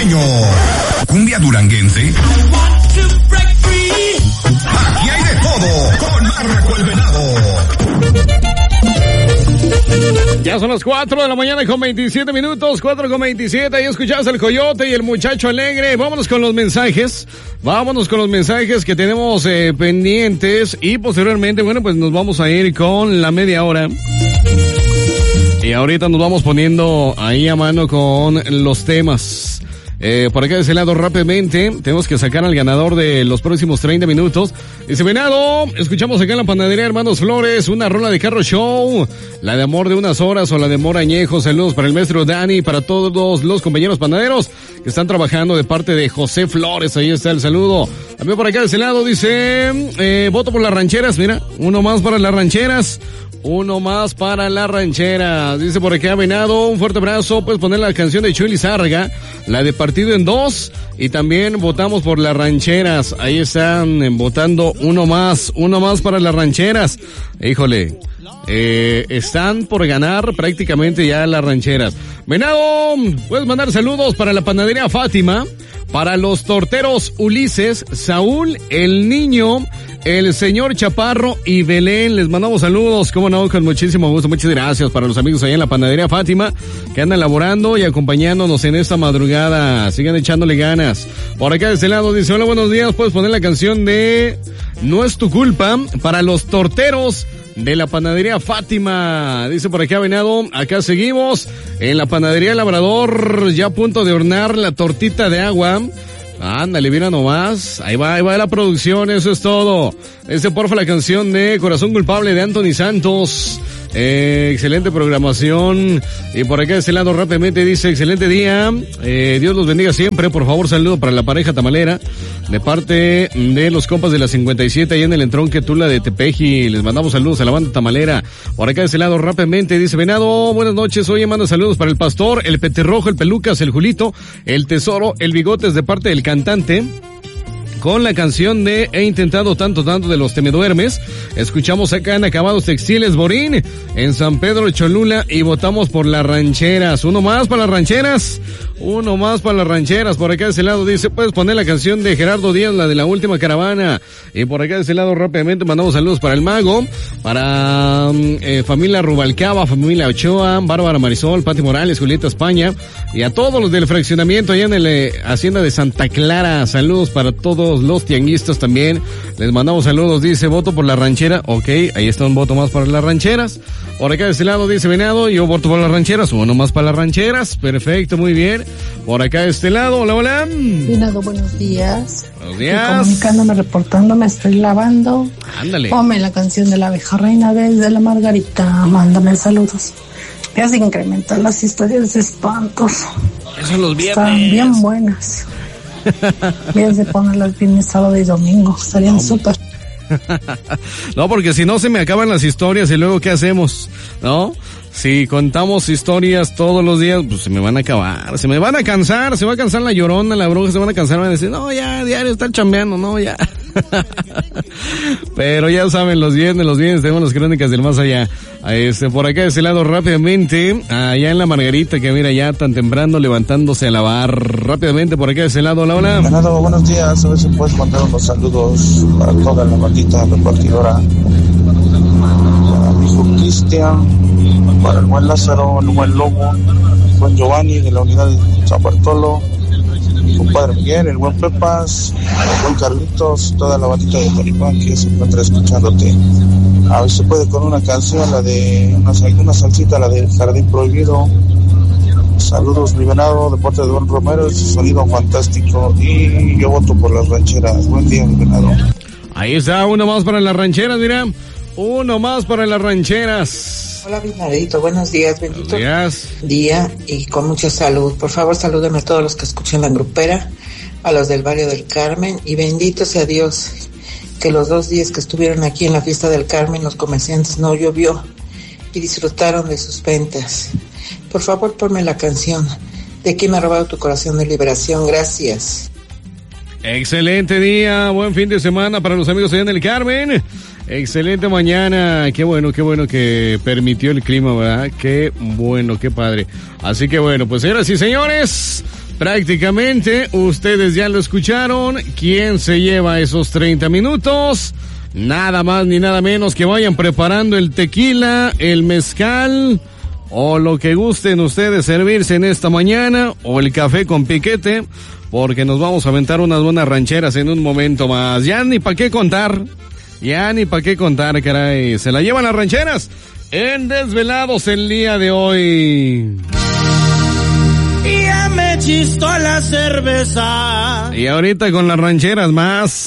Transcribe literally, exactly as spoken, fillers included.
norteño, cumbia duranguense. Aquí hay de todo con Marco el Venado. Ya son las cuatro de la mañana con veintisiete minutos, cuatro con veintisiete, ahí escuchás el Coyote y el Muchacho Alegre. Vámonos con los mensajes, vámonos con los mensajes que tenemos eh, pendientes y posteriormente, bueno, pues nos vamos a ir con la media hora. Y ahorita nos vamos poniendo ahí a mano con los temas. Eh, por acá de ese lado rápidamente, tenemos que sacar al ganador de los próximos treinta minutos. Dice Venado, escuchamos acá en la panadería Hermanos Flores, una rola de carro show, la de amor de unas horas o la de amor añejo. Saludos para el maestro Dani, para todos los compañeros panaderos que están trabajando de parte de José Flores. Ahí está el saludo. También por acá de ese lado dice, eh, voto por las rancheras, mira, uno más para las rancheras. Uno más para la ranchera. Dice por acá Venado, un fuerte abrazo. Puedes poner la canción de Chuy Lizárraga, la de Partido en Dos. Y también votamos por las rancheras. Ahí están eh, votando uno más. Uno más para las rancheras. Híjole. Eh, están por ganar prácticamente ya las rancheras. Venado, puedes mandar saludos para la panadería Fátima, para los torteros Ulises, Saúl, el niño, el señor Chaparro y Belén. Les mandamos saludos, como no, con muchísimo gusto. Muchas gracias para los amigos allá en la panadería Fátima que andan laborando y acompañándonos en esta madrugada. Sigan echándole ganas. Por acá de este lado dice, hola, buenos días. Puedes poner la canción de No es tu culpa para los torteros de la panadería Fátima. Dice por acá Venado, acá seguimos en la panadería Labrador, ya a punto de hornear la tortita de agua. Ándale, mira nomás. Ahí va, ahí va la producción, eso es todo. Este porfa la canción de Corazón Culpable de Anthony Santos. Eh, excelente programación. Y por acá de este lado rápidamente dice, excelente día. Eh, Dios los bendiga siempre. Por favor, saludo para la pareja tamalera. De parte de los compas de la cincuenta y siete, ahí en el entronque Tula de Tepeji. Les mandamos saludos a la banda tamalera. Por acá de este lado rápidamente dice, Venado, buenas noches. Oye, manda saludos para el Pastor, el Petirrojo, el Pelucas, el Julito, el Tesoro, el Bigotes de parte del cantante. Con la canción de He intentado tanto, tanto de los Te me duermes. Escuchamos acá en Acabados Textiles Borín, en San Pedro Cholula, y votamos por las rancheras. Uno más para las rancheras. Uno más para las rancheras. Por acá de ese lado dice, puedes poner la canción de Gerardo Díaz, la de La Última Caravana. Y por acá de ese lado rápidamente mandamos saludos para el Mago, para eh, familia Rubalcaba, familia Ochoa, Bárbara Marisol, Pati Morales, Julieta España, y a todos los del fraccionamiento allá en la eh, Hacienda de Santa Clara. Saludos para todos los tianguistas también. Les mandamos saludos. Dice, voto por la ranchera. Ok, ahí está un voto más para las rancheras. Por acá de este lado dice Venado, yo voto por las rancheras. Uno más para las rancheras. Perfecto, muy bien. Por acá de este lado, hola, hola. Venado, buenos días. Buenos días. Estoy comunicándome, reportándome, estoy lavando. Ándale. Ponme la canción de la abeja reina desde la Margarita. Mándame saludos. Ya se incrementan las historias de espantos. Esos son los viernes. Están bien buenas. Bien de ponerlas viernes, sábado y domingo. Estarían súper. No, porque si no se me acaban las historias y luego ¿qué hacemos? ¿No? Si contamos historias todos los días, pues se me van a acabar, se me van a cansar, se va a cansar la Llorona, la Bruja, se van a cansar, van a decir, no, ya, diario está chambeando, no, ya. Pero ya saben, los viernes, los viernes tenemos las crónicas del más allá. Este, por acá de ese lado rápidamente, allá en la Margarita, que mira ya tan temprano levantándose a lavar. Rápidamente por acá de ese lado, hola, hola. Venado, buenos días, a ver si puedes mandar unos saludos para toda la bandita repartidora. Para mi hijo Cristian, para el buen Lázaro, el buen Lobo, el buen Giovanni de la unidad de San Bartolo, mi compadre Miguel, el buen Pepas, el buen Carlitos, toda la bandita de Talibán que se encuentra escuchándote. A ver si puede con una canción, la de una, una salsita, la de Jardín Prohibido. Saludos, mi Venado, de parte de Don Romero, ese sonido fantástico, y yo voto por las rancheras. Buen día, mi Venado. Ahí está, uno más para las rancheras, mira. Uno más para las rancheras. Hola, Vinadito, buenos días, bendito buenos días. Día y con mucha salud. Por favor, salúdenme a todos los que escuchan la grupera, a los del barrio del Carmen, y bendito sea Dios que los dos días que estuvieron aquí en la fiesta del Carmen, los comerciantes no llovió y disfrutaron de sus ventas. Por favor, ponme la canción de ¿Quién me ha robado tu corazón de liberación? Gracias. Excelente día, buen fin de semana para los amigos allá en el Carmen. Excelente mañana, qué bueno, qué bueno que permitió el clima, ¿verdad? Qué bueno, qué padre. Así que bueno, pues señoras y señores, Prácticamente, ustedes ya lo escucharon. ¿Quién se lleva esos treinta minutos? Nada más ni nada menos que vayan preparando el tequila, el mezcal o lo que gusten ustedes servirse en esta mañana, o el café con piquete, porque nos vamos a aventar unas buenas rancheras en un momento más. Ya ni para qué contar, ya ni para qué contar, caray. Se la llevan las rancheras en Desvelados el día de hoy. Ya me chistó la cerveza. Y ahorita con las rancheras más.